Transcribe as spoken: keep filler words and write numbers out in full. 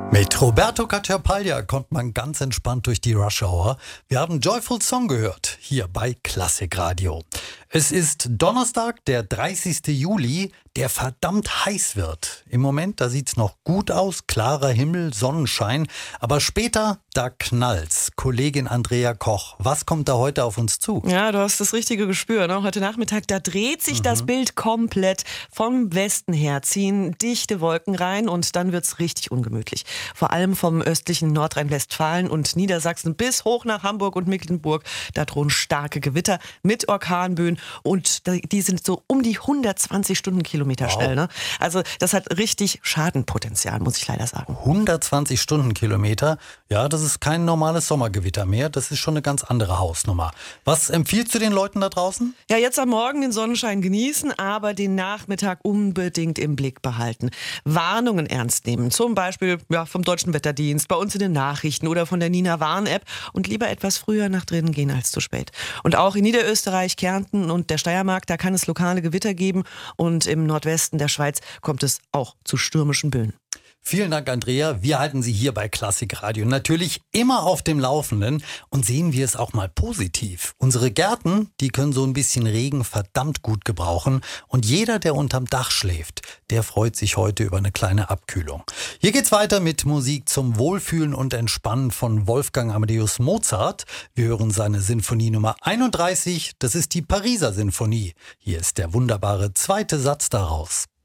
Mit Roberto Cacciapaglia kommt man ganz entspannt durch die Rush Hour. Wir haben Joyful Song gehört, hier bei Klassik Radio. Es ist Donnerstag, der dreißigsten Juli, der verdammt heiß wird. Im Moment, da sieht's noch gut aus, klarer Himmel, Sonnenschein. Aber später, da knallt's. Kollegin Andrea Koch, was kommt da heute auf uns zu? Ja, du hast das richtige Gespür, ne? Heute Nachmittag, da dreht sich mhm. das Bild komplett. Vom Westen her ziehen dichte Wolken rein und dann wird's richtig ungemütlich. Vor allem vom östlichen Nordrhein-Westfalen und Niedersachsen bis hoch nach Hamburg und Mecklenburg. Da drohen starke Gewitter mit Orkanböen und die sind so um die hundertzwanzig Stundenkilometer wow. schnell. Ne? Also das hat richtig Schadenpotenzial, muss ich leider sagen. hundertzwanzig Stundenkilometer, ja, das ist kein normales Sommergewitter mehr. Das ist schon eine ganz andere Hausnummer. Was empfiehlst du den Leuten da draußen? Ja, jetzt am Morgen den Sonnenschein genießen, aber den Nachmittag unbedingt im Blick behalten. Warnungen ernst nehmen, zum Beispiel ja, vom Deutschen Wetterdienst, bei uns in den Nachrichten oder von der Nina Warn-App und lieber etwas früher nach drinnen gehen als zu spät. Und auch in Niederösterreich, Kärnten und der Steiermark, da kann es lokale Gewitter geben und im Nordwesten der Schweiz kommt es auch zu stürmischen Böen. Vielen Dank, Andrea. Wir halten Sie hier bei Klassik Radio natürlich immer auf dem Laufenden und sehen wir es auch mal positiv. Unsere Gärten, die können so ein bisschen Regen verdammt gut gebrauchen und jeder, der unterm Dach schläft, der freut sich heute über eine kleine Abkühlung. Hier geht's weiter mit Musik zum Wohlfühlen und Entspannen von Wolfgang Amadeus Mozart. Wir hören seine Sinfonie Nummer einunddreißig, das ist die Pariser Sinfonie. Hier ist der wunderbare zweite Satz daraus.